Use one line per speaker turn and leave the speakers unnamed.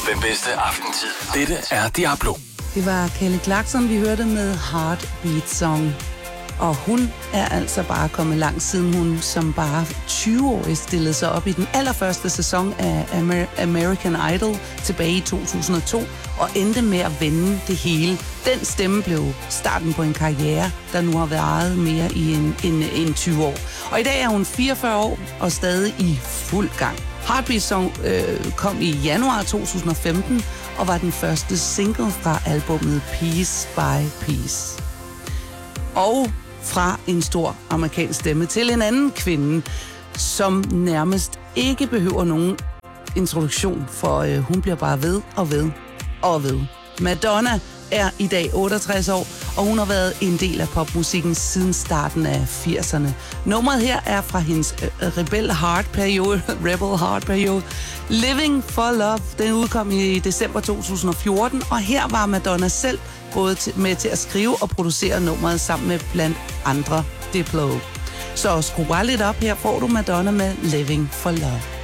Den bedste aftentid. Dette er Diablo.
Det var Kelly Clarkson, vi hørte med Heartbeat Song. Og hun er altså bare kommet langt, siden hun som bare 20-årig stillede sig op i den allerførste sæson af American Idol tilbage i 2002, og endte med at vende det hele. Den stemme blev starten på en karriere, der nu har været mere i en 20 år. Og i dag er hun 44 år og stadig i fuld gang. Heartbeat Song kom i januar 2015 og var den første single fra albummet Piece by Piece. Og fra en stor amerikansk stemme til en anden kvinde, som nærmest ikke behøver nogen introduktion, for hun bliver bare ved og ved og ved. Madonna er i dag 68 år, og hun har været en del af popmusikken siden starten af 80'erne. Nummeret her er fra hendes Rebel Heart periode. Living for Love, den udkom i december 2014, og her var Madonna selv både med til at skrive og producere nummeret sammen med blandt andre Diplo. Så skru bare lidt op, her får du Madonna med Living for Love.